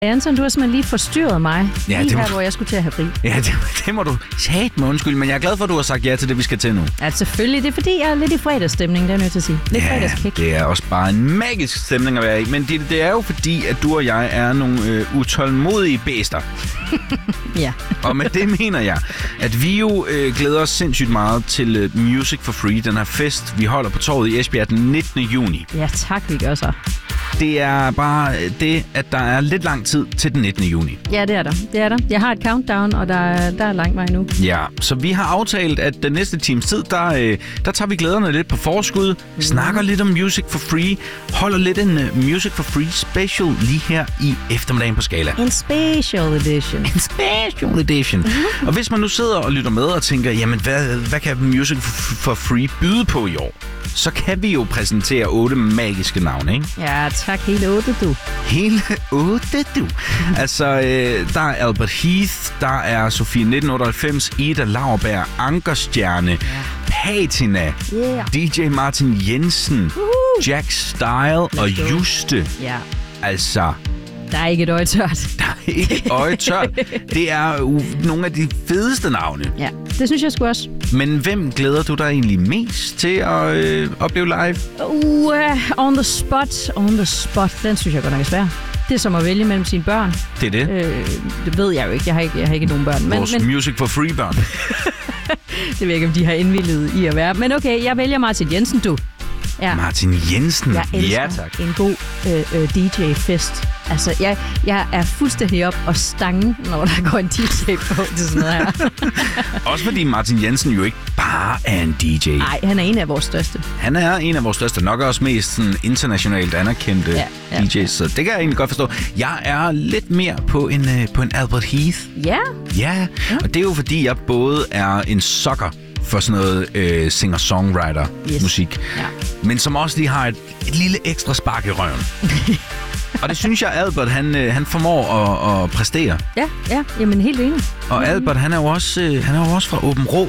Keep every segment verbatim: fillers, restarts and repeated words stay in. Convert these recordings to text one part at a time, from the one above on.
Anton, du har simpelthen lige forstyrret mig. Ja, lige det her, må... hvor jeg skulle til at have fri. Ja, det, det må du sagt med undskyld, men jeg er glad for, at du har sagt ja til det, vi skal til nu. Ja, selvfølgelig. Det er fordi, jeg er lidt i fredagsstemning, det er jeg nødt til at sige. Lidt ja, fredagskick. Det er også bare en magisk stemning at være i. Men det, det er jo fordi, at du og jeg er nogle øh, utålmodige bæster. Ja. Og med det mener jeg, at vi jo øh, glæder os sindssygt meget til øh, Music for Free, den her fest, vi holder på torvet i Esbjerg den nittende juni. Ja, tak, vi gør så. Det er bare det, at der er lidt lang tid til den nittende juni. Ja, det er der. Det er der. Jeg har et countdown, og der er, der er lang vej nu. Ja, så vi har aftalt, at den næste times tid, der, øh, der tager vi glæderne lidt på forskud, mm. snakker lidt om Music for Free, holder lidt en uh, Music for Free special lige her i eftermiddagen på Skala. En special edition. En special edition. Mm-hmm. Og hvis man nu sidder og lytter med og tænker, jamen hvad, hvad kan Music for Free byde på i år? Så kan vi jo præsentere otte magiske navne, ikke? Ja, tak. Hele otte, du. Hele otte, du. Altså, øh, der er Albert Heath, der er Sofie nitten otteoghalvfems, Ida Lauerberg, Ankerstjerne, ja. Patina, yeah. D J Martin Jensen, uh-huh. Jack Style og Juste. Ja. Altså... Der er ikke et øje tørt. Der er ikke et øje tørt. Det er jo nogle af de fedeste navne. Ja, det synes jeg sgu også. Men hvem glæder du dig egentlig mest til at øh, opleve live? Uh, on the spot, on the spot. Den synes jeg godt nok er svær. Det er som at vælge mellem sine børn. Det er det? Øh, det ved jeg jo ikke. Jeg har ikke, jeg har ikke nogen børn. Men, Vores men... Music for Free børn. Det ved jeg ikke, om de har indvilliget i at være. Men okay, jeg vælger Martin Jensen, du. Ja. Martin Jensen? Jeg elsker ja, tak. en god øh, øh, D J-fest. Altså, jeg, jeg er fuldstændig op og stange, når der går en D J på til sådan noget her. Også fordi Martin Jensen jo ikke bare er en D J. Nej, han er en af vores største. Han er en af vores største, nok også mest sådan, internationalt anerkendte ja, ja, D J's, ja. Så det kan jeg egentlig godt forstå. Jeg er lidt mere på en, øh, på en Albert Heath. Ja? Ja, ja, og det er jo fordi, jeg både er en sucker for sådan noget øh, singer-songwriter-musik, yes. ja. men som også lige har et, et lille ekstra spark i røven. Og det synes jeg, Albert, han, øh, han formår at, at præstere. Ja, ja, jamen helt enig. Og Albert, han er jo også, øh, han er jo også fra Åben Rå.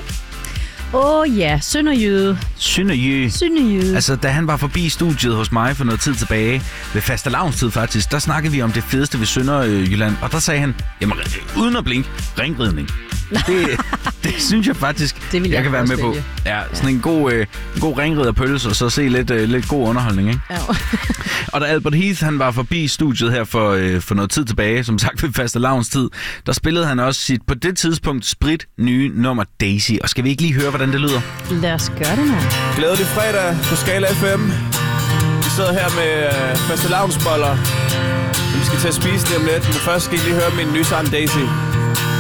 Åh oh, ja, Sønderjyde. Sønderjyde. Sønderjyde. Altså, da han var forbi studiet hos mig for noget tid tilbage, ved fastelavnstid faktisk, der snakkede vi om det fedeste ved Sønderjylland, og der sagde han, jamen, uden at blinke, ringridning. Det, det synes jeg faktisk, det vil jeg, jeg kan være med på. Ja, sådan ja. en god, øh, god ringriderpølse, og så se lidt, øh, lidt god underholdning, ikke? Ja. Og da Albert Heath, han var forbi studiet her for, øh, for noget tid tilbage, som sagt ved fastelavnstid, der spillede han også sit, på det tidspunkt, sprit nye nummer Daisy. Og skal vi ikke lige høre, hvordan det lyder? Lad os gøre det, mand. Glædelig fredag på Skala F M. Vi sidder her med øh, fastelavnsboller. Vi skal til at spise det om lidt, men først skal I lige høre min nye sang Daisy.